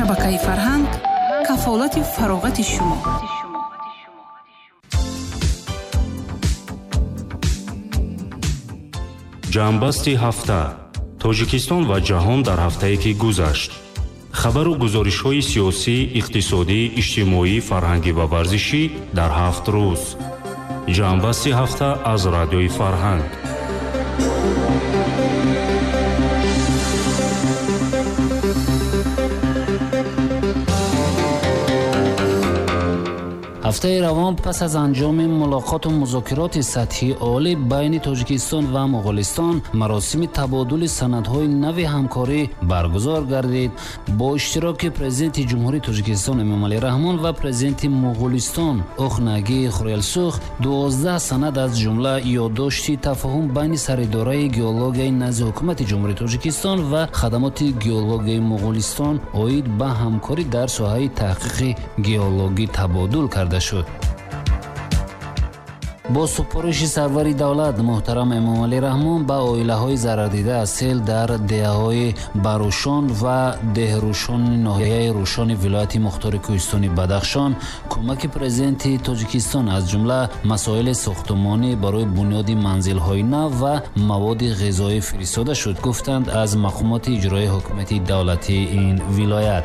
шабакаи фарҳанг кафолати фароғати шумо. ҷамъбасти ҳафта. тоҷикистон ва ҷаҳон дар ҳафтае ки гузашт. хабару гузоришҳои сиёсӣ, иқтисодӣ, иҷтимоӣ, фарҳангӣ ва варзишӣ дар 7 рӯз. ҷамъбасти ҳафта аз радиои фарҳанг. ҳафтаи равон пас аз анҷоми мулоқоту музокироти сатҳии олӣ байни Тоҷикистон ва Муғулистон маросими табодули санадҳои нави ҳамкорӣ баргузор гардид. Бо иштироки президенти ҷумҳурии Тоҷикистон Эмомалӣ Раҳмон ва президенти Муғулистон Ухнагии Хурелсух 12 санад аз ҷумла ёддошти тафоҳум байни саridораи геологияи назди ҳукумати ҷумҳурии Тоҷикистон ва хадамоти геологияи Муғулистон оид ба ҳамкорӣ дар соҳаи таҳқиқи геологӣ табодул карда шуд. бо супориши сарвари давлат муҳтарам Эмомалӣ Раҳмон ба оилаҳои зарардида аз сел дар деҳаҳои Барушон ва Деҳрушони ноҳияи Рушони вилояти Мухтори Кӯҳистони Бадахшон кӯмаки президенти Тоҷикистон аз ҷумла масоили сохтумонӣ барои бунёди манзилҳои нав ва маводи ғизоӣ фиристода шуд, гуфтанд аз мақомоти иҷроии ҳокимияти давлатии ин вилоят.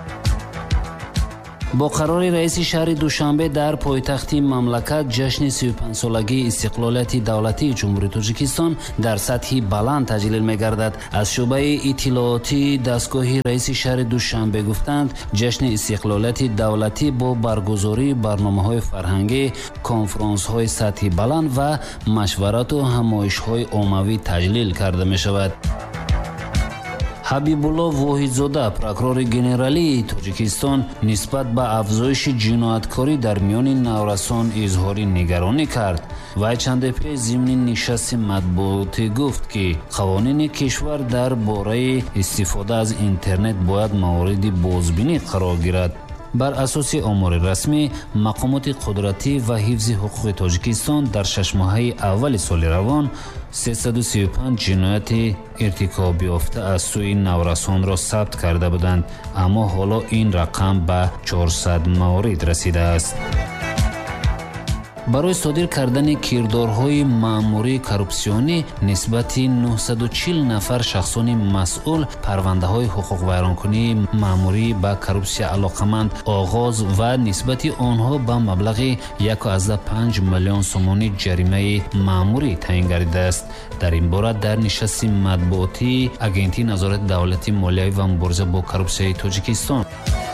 бо қарори раиси шаҳри Душанбе дар пойтахти мамлакат ҷашни 35-солагии истиқлолияти давлатии ҷумҳурии Тоҷикистон дар сатҳи баланд таҷлил мегардад. Аз шуъбаи иттилоотии дастгоҳи раиси шаҳри Душанбе гуфтанд, ҷашни истиқлолияти давлатӣ бо баргузории барномаҳои фарҳангӣ, конферансҳои сатҳи баланд ва машварату ҳамоишҳои оммавӣ таҷлил карда мешавад. ҳабибулло воҳидзода, прокурори генералии Тоҷикистон, нисбат ба афзоиши ҷинояткорӣ дар миёни наврасон изҳори нигаронӣ кард. вай чанде пеш зимни нишасти матбуотӣ гуфт, ки қавонини кишвар дар бораи истифода аз интернет бояд мавориди бозбинӣ қарор гирад. бар асоси омори расмӣ, мақомоти қудратӣ ва ҳифзи ҳуқуқи Тоҷикистон дар 6 моҳаи аввали соли равон 335 ҷинояти иртикобёфта аз сӯи наврасонро сабт карда буданд, аммо ҳоло ин рақам ба 400 маворид расидааст. барои содир кардани кирдорҳои маъмурии коррупсионӣ нисбати 940 нафар шахсони масъул парвандаҳои ҳуқуқвайронкунии маъмурӣ ба коррупсия алоқаманд оғоз ва нисбати онҳо ба маблағи 1,5 миллион сомони ҷаримаи маъмурӣ таъин гардидааст. дар ин бора дар нишасти матбуотии агентии назорати давлати молиявӣ ва мубориза бо коррупсияи Тоҷикистон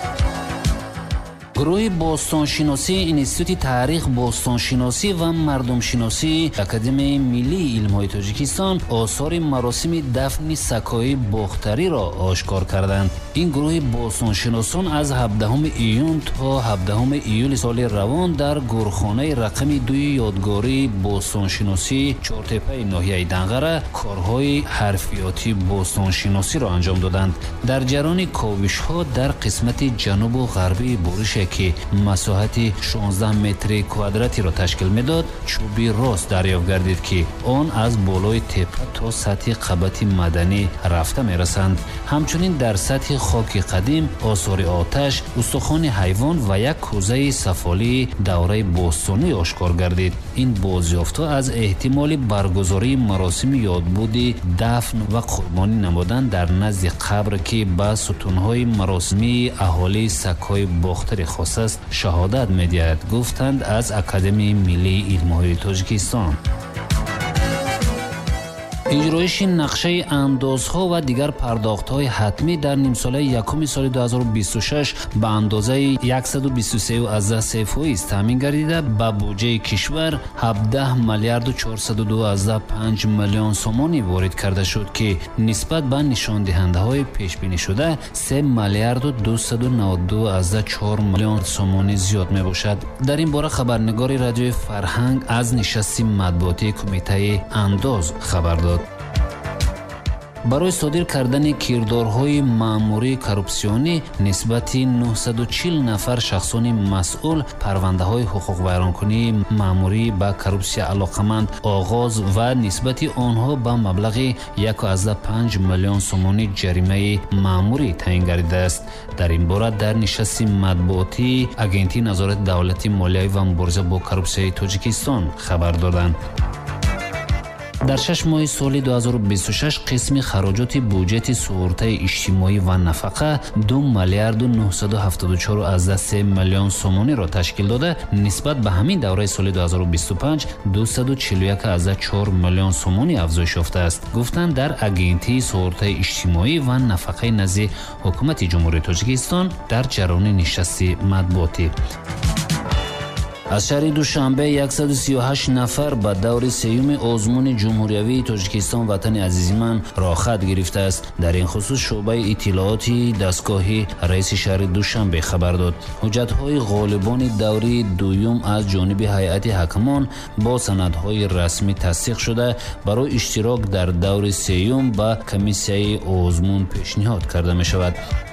гурӯҳи бостоншиносӣ, Институти таърих, бостоншиносӣ ва мардумшиносӣ Академияи миллии илмҳои Тоҷикистон осори маросими дафни Сакои Бохтариро ошкор карданд. ин гурӯҳи бостоншиносон аз 17 июн то 17 июли соли равон дар гӯрхонаи рақами 2 ёдгории бостоншиносӣ Чортепаи ноҳияи Данғара корҳои ҳарфиёти бостоншиносиро анҷом доданд. дар ҷарони ковишҳо дар қисмати ҷанубу ғарбии борише ки масоҳати 16 метри квадратиро ташкил медод, чӯби рост дарёфт гардид, ки он аз болои теппа то сатҳи қабати маданӣ рафта мерасанд. ҳамчунин дар сатҳи хоки қадим осори оташ, устухони ҳайвон ва як кӯзаи сафолии давраи бостонӣ ошкор гардид. ин бозёфтҳо аз эҳтимоли баргузории маросими ёдбуди дафн ва қурбонӣ намудан дар назди қабр, ки ба сутунҳои маросимии аҳолии Сакои Бохтари хосаст, шаҳодат медиҳад, гуфтанд аз Академияи миллии илмҳои Тоҷикистон. иҷроиши нақшаи андозҳо ва дигар пардохтҳои ҳатмӣ дар нимсолаи якуми соли 2026 ба андозаи 123,3 фоиз таъмин гардида ба буҷаи кишвар 17 миллиарду 412,5 миллион сомонӣ ворид карда шуд, ки нисбат ба нишондиҳандаҳои пешбинишуда 3 миллиарду 292,4 миллион сомонӣ зиёд мебошад. дар ин бора хабарнигори радиои Фарҳанг аз нишасти матбуотии кумитаи андоз хабар дод. барои содир кардани кирдорҳои маъмурии коррупсионӣ нисбати 940 нафар шахсони масъул парвандаҳои ҳуқуқвайронкунии маъмурӣ ба коррупсия алоқаманд оғоз ва нисбати онҳо ба маблағи 1.5 миллион сомони ҷаримаи маъмурӣ таъин гардидааст. дар ин бора дар нишасти матбуотии агентии назорати давлати молиявӣ ва мубориза бо коррупсияи тоҷикистон хабар доданд. дар 6 моҳи соли 2026 қисми хароҷоти буҷети суғуртаи иҷтимоӣ ва нафақа 2 миллиарду 974 миллион сомониро ташкил дода, нисбат ба ҳамин давраи соли 2025 241,4 миллион сомонӣ афзоиш ёфтааст, гуфтанд дар агентии суғуртаи иҷтимоӣ ва нафақаи назди ҳукумати ҷумҳурии Тоҷикистон дар ҷараёни нишасти матбуотӣ. аз шаҳри душанбе 138 нафар ба даври сеюми озмуни ҷумҳуриявии Тоҷикистон ватани азизи ман рохат гирифтааст. дар ин хусус шуъбаи иттилооти дастгоҳи раиси шаҳри Душанбе хабар дод. ҳуҷҷатҳои ғолибони даврии дуюм аз ҷониби ҳайати ҳакамон бо санадҳои расмӣ тасдиқ шуда барои иштирок дар даври сеюм ба комиссияи озмун пешниҳод карда мешавад.